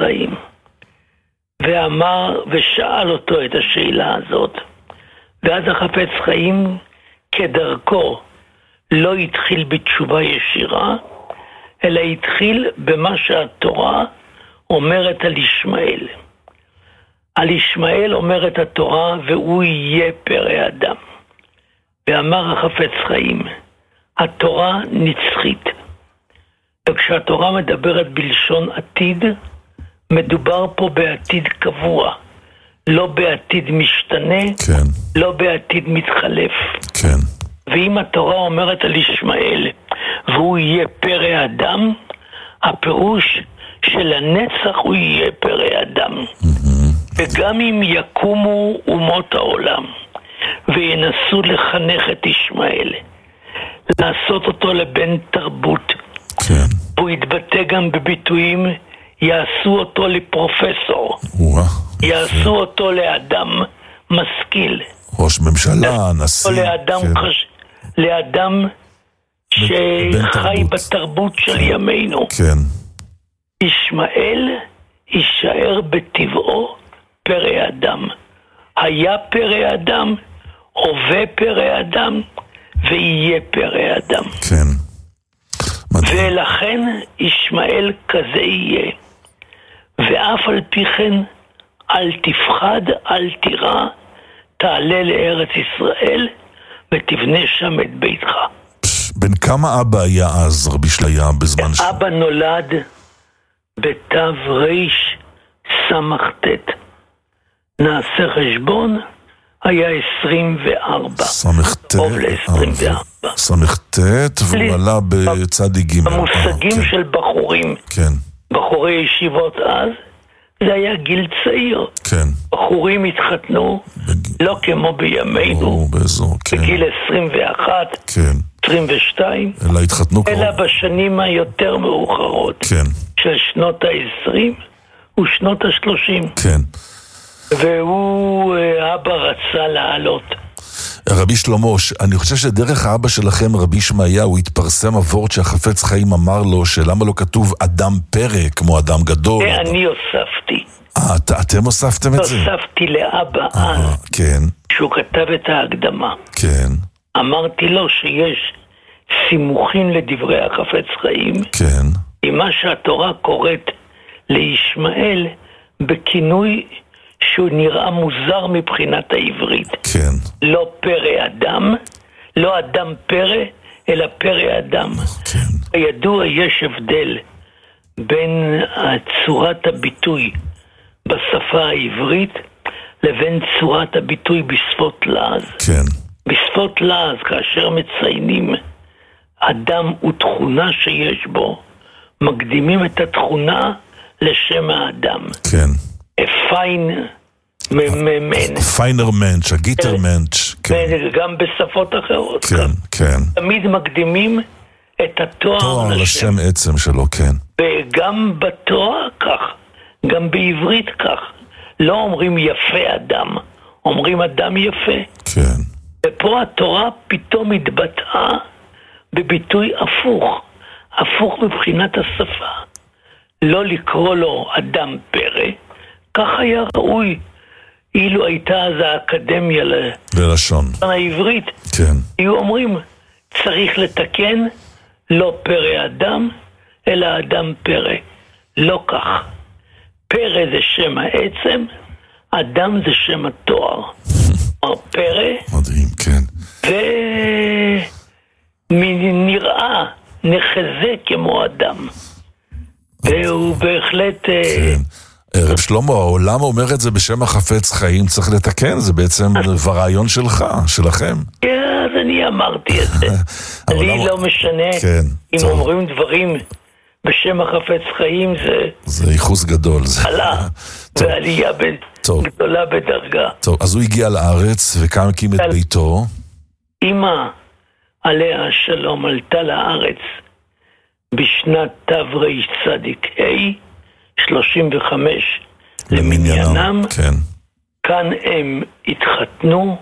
חיים, ואמר ושאל אותו את השאלה הזאת, ואז החפץ חיים כדרכו לא התחיל בתשובה ישירה, אלא התחיל במה שהתורה אומרת על ישמעאל. על ישמעאל אומרת התורה, והוא יהיה פרא אדם. ואמר החפץ חיים, התורה נצחית. וכשהתורה מדברת בלשון עתיד, מדובר פה בעתיד קבוע, לא בעתיד משתנה, כן. לא בעתיד מתחלף. כן. ואם התורה אומרת על ישמעאל, והוא יהיה פרא אדם, הפירוש של הנצח הוא יהיה פרא אדם. וגם אם יקומו אומות העולם וינסו לחנך את ישמעאל, לעשות אותו לבן תרבות, כן. הוא יתבטא גם בביטויים, יעשו אותו לפרופסור, יעשו אותו לאדם משכיל, ראש ממשלה, נשיא, לאדם שחי בתרבות של ימינו. כן. ישמעאל יישאר בטבעו פרא אדם. היה פרא אדם, הווה פרא אדם, ויהיה פרא אדם. כן. ולכן ישמעאל כזה יהיה. ואף על פי כן, אל תפחד, אל תירא, תעלה לארץ ישראל ותבנה שם את ביתך. בן כמה אבא היה אז רבי שליה בזמן שלו? אבא נולד בתו ריש סמכתת. נעשה חשבון, היה 24. סמכתת, והוא עלה בצדי ג'. במושגים של בחורים. כן. בחורי ישיבות אז, זה היה גיל צעיר. כן. בחורים התחתנו, לא כמו בימינו, בגיל 21, כן. 22, אלא התחתנו אלא בשנים היותר מאוחרות, כן. של שנות ה-20 ושנות ה-30. כן. והוא, אבא רצה לעלות. רבי שלמה, אני חושב שדרך האבא שלכם, רבי ישמעיהו, התפרסם הוורד שהחפץ חיים אמר לו, שלמה לא כתוב אדם פרא כמו אדם גדול. זה אני הוספתי. אתם הוספתם את זה? הוספתי לאבא אז, כן. שהוא כתב את ההקדמה. כן. אמרתי לו שיש סימוכין לדברי החפץ חיים, כן. עם מה שהתורה קוראת לישמעאל בכינוי שהוא נראה מוזר מבחינת העברית. כן. לא פרא אדם, לא אדם פרא, אלא פרא אדם. כן. ידוע, יש הבדל בין צורת הביטוי בשפה העברית לבין צורת הביטוי בשפות לעז. כן. בשפות לעז, כאשר מציינים אדם ותכונה שיש בו, מקדימים את התכונה לשם האדם. כן. פיינר מנץ', הגיטר מנץ'. גם בשפות אחרות. כן, כן. תמיד מקדימים את התואר לשם עצם שלו, כן. וגם בתואר כך, גם בעברית כך. לא אומרים יפה אדם, אומרים אדם יפה. כן. ופה התורה פתאום התבטאה בביטוי הפוך. הפוך מבחינת השפה. לא לקרוא לו אדם פרא, כך היה ראוי. אילו הייתה אז האקדמיה ללשון העברית, כן. היו אומרים, צריך לתקן, לא פרא אדם, אלא אדם פרא. לא כך. פרא זה שם העצם, אדם זה שם התואר. פרא. מדהים, כן. ונראה, נחזה כמו אדם. והוא בהחלט... כן. רב שלמה, העולם אומר את זה בשם החפץ חיים, צריך לתקן, זה בעצם ברעיון שלך, שלכם. כן, אז אני אמרתי את זה. לי לא משנה, אם אומרים דברים בשם החפץ חיים, זה ייחוס גדול. עלה, ועלייה גדולה בדרגה. טוב, אז הוא הגיע לארץ, וכאן הקים את ביתו. אמא, עליה השלום, עלתה לארץ בשנת תרצ"ה, 35 למניינם. כן. כאן הם התחתנו,